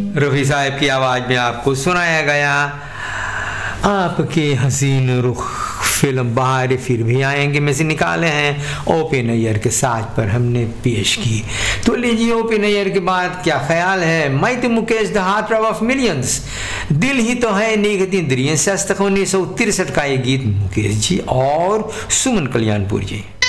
रफ़ी साहब की आवाज़ में आपको सुनाया गया आपके हसीन रुख फिल्म बहार फिर भी आएंगे में से निकाले हैं, ओ.पी. नैयर के साथ पर हमने पेश की। तो लीजिए ओ.पी. नैयर के बाद क्या ख्याल है। मैं तो Mukesh the heart of millions, दिल ही तो है निगत इंद्रियं 1963 का ये गीत मुकेश जी और सुमन कल्याणपुर जी।